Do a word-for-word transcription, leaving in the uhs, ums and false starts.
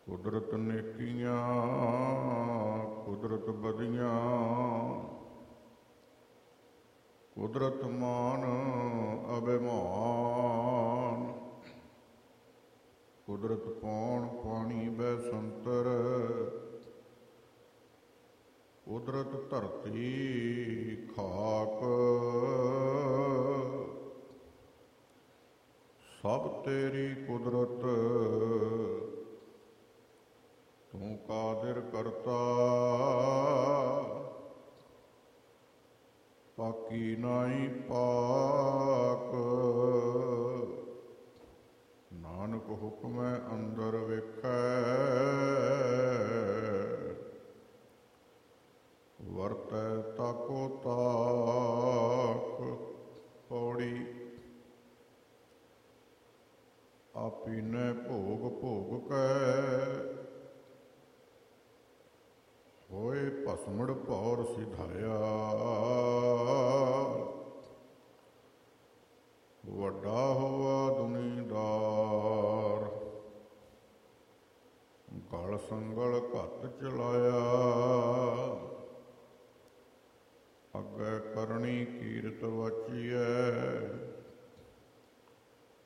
ਕੁਦਰਤ ਨੇਕੀਆਂ ਕੁਦਰਤ ਬਦੀਆਂ, ਕੁਦਰਤ ਮਾਨ ਅਭਿਮਾਨ। ਕੁਦਰਤ ਪੌਣ ਪਾਣੀ ਬੈ ਸੰਤਰ, ਕੁਦਰਤ ਧਰਤੀ ਖਾਕ। ਸਭ ਤੇਰੀ ਕੁਦਰਤ ਤੂੰ ਕਾਦਰ ਕਰਤਾ, ਪਾਕੀ ਨਾਈ ਪਾਕ। ਨਾਨਕ ਹੁਕਮੈ ਅੰਦਰ ਵੇਖੈ, ਵਰਤੈ ਤਾਕੋ ਤਾਕ। ਪੌੜੀ। ਆਪੀਨੈ ਭੋਗ ਭੋਗ ਕੈ, ਹੋਏ ਭਸਮੜ ਭੌਰ ਸਿਧਾਇਆ। ਵੱਡਾ ਹੋਆ ਦੁਨੀਦਾਰ, ਗਲ ਸੰਗਲ ਘੱਤ ਚਲਾਇਆ। ਅੱਗੇ ਕਰਨੀ ਕੀਰਤ ਵਾਚੀਐ,